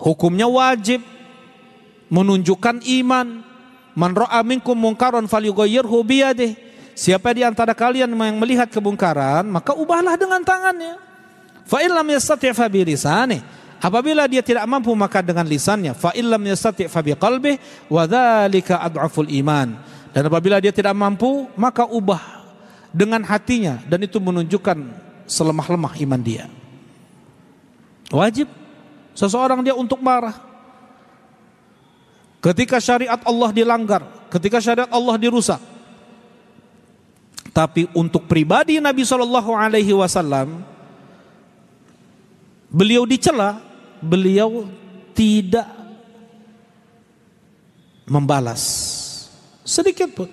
Hukumnya wajib, menunjukkan iman. Man ra'a minkum munkaran falyughayyirhu biyadihi. Siapa di antara kalian yang melihat kemungkaran, maka ubahlah dengan tangannya. Fa in lam yastati' fa bi lisanihi. Apabila dia tidak mampu, maka dengan lisannya. Fa in lam yastati' fa bi qalbihi wa dzalika ad'aful iman. Dan apabila dia tidak mampu, maka ubah dengan hatinya, dan itu menunjukkan selemah-lemah iman dia. Wajib seseorang dia untuk marah ketika syariat Allah dilanggar, ketika syariat Allah dirusak. Tapi untuk pribadi Nabi SAW, beliau dicela, beliau tidak membalas sedikit pun.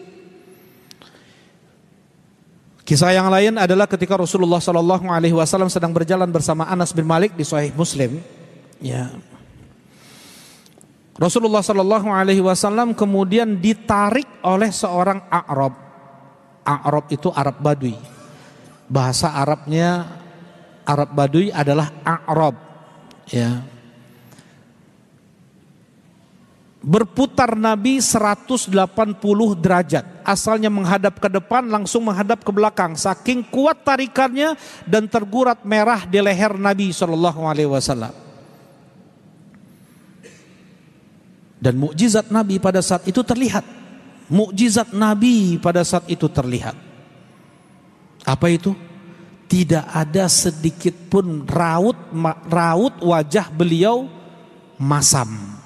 Kisah yang lain adalah ketika Rasulullah SAW sedang berjalan bersama Anas bin Malik di Sahih Muslim. Ya. Rasulullah SAW kemudian ditarik oleh seorang A'rab. A'rab itu Arab Badui. Bahasa Arabnya Arab Badui adalah A'rab. Ya. Berputar Nabi 180 derajat. Asalnya menghadap ke depan, langsung menghadap ke belakang. Saking kuat tarikannya dan tergurat merah di leher Nabi SAW. Dan mukjizat Nabi pada saat itu terlihat. Mukjizat Nabi pada saat itu terlihat. Apa itu? Tidak ada sedikit pun raut wajah beliau masam.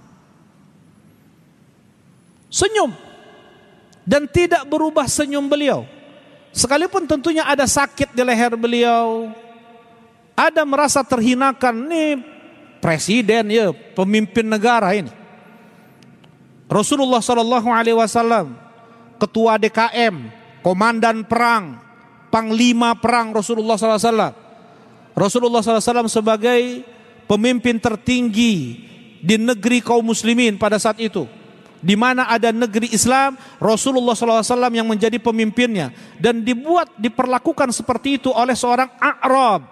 Senyum, dan tidak berubah senyum beliau. Sekalipun tentunya ada sakit di leher beliau, ada merasa terhinakan. Ini presiden ya, pemimpin negara ini. Rasulullah SAW, ketua DKM, komandan perang, panglima perang Rasulullah SAW. Rasulullah SAW sebagai pemimpin tertinggi di negeri kaum muslimin pada saat itu. Di mana ada negeri Islam, Rasulullah SAW yang menjadi pemimpinnya, dan diperlakukan seperti itu oleh seorang A'rab.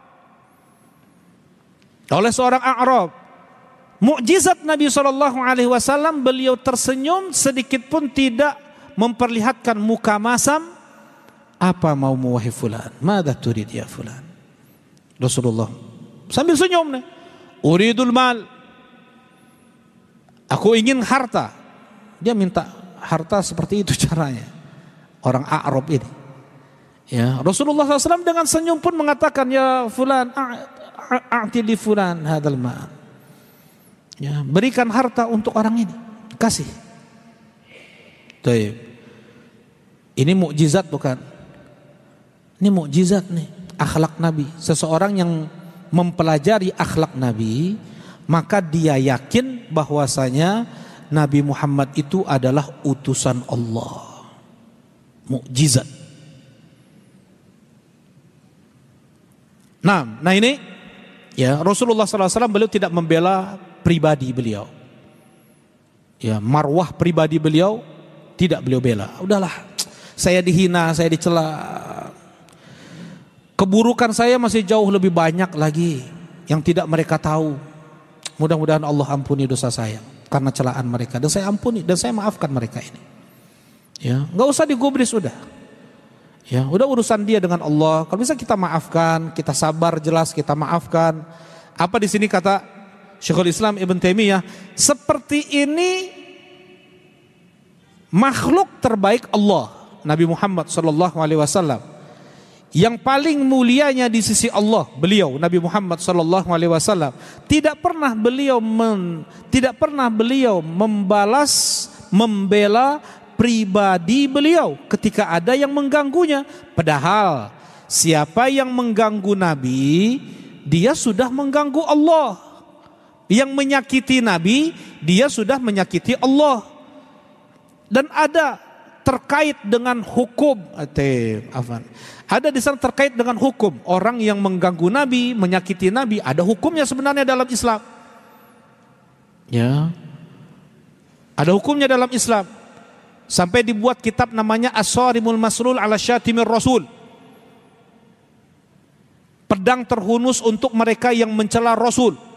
Oleh seorang A'rab. Mukjizat Nabi SAW, beliau tersenyum, sedikit pun tidak memperlihatkan muka masam. Apa maumu wahai fulan? Madza turid ya fulan? Rasulullah sambil senyum nih. Uridul mal. Aku ingin harta. Dia minta harta seperti itu caranya. Orang A'rab ini. Ya, Rasulullah SAW dengan senyum pun mengatakan, ya fulan, a'ti li fulan hadzal mal. Ya, berikan harta untuk orang ini. Kasih. Baik. Ini mukjizat bukan? Ini mukjizat nih, akhlak Nabi. Seseorang yang mempelajari akhlak Nabi, maka dia yakin bahwasanya Nabi Muhammad itu adalah utusan Allah. Mukjizat. Nah ini ya, Rasulullah SAW beliau tidak membela pribadi beliau. Ya, marwah pribadi beliau tidak beliau bela. Udahlah, saya dihina, saya dicela. Keburukan saya masih jauh lebih banyak lagi yang tidak mereka tahu. Mudah-mudahan Allah ampuni dosa saya karena celaan mereka, dan saya ampuni dan saya maafkan mereka ini. Ya, nggak usah digubris udah. Ya, udah urusan dia dengan Allah. Kalau bisa kita maafkan, kita sabar, jelas kita maafkan. Apa di sini kata Syekhul Islam Ibn Taimiyah, seperti ini makhluk terbaik Allah, Nabi Muhammad SAW. Yang paling mulianya di sisi Allah, beliau Nabi Muhammad SAW, tidak pernah beliau membela pribadi beliau ketika ada yang mengganggunya. Padahal siapa yang mengganggu Nabi, dia sudah mengganggu Allah. Yang menyakiti Nabi, dia sudah menyakiti Allah. Dan ada terkait dengan hukum, ada di sana terkait dengan hukum. Orang yang mengganggu Nabi, menyakiti Nabi, ada hukumnya sebenarnya dalam Islam. Ya, ada hukumnya dalam Islam. Sampai dibuat kitab namanya As-Sarimul Maslul ala Syatimir Rasul. Pedang terhunus untuk mereka yang mencela Rasul.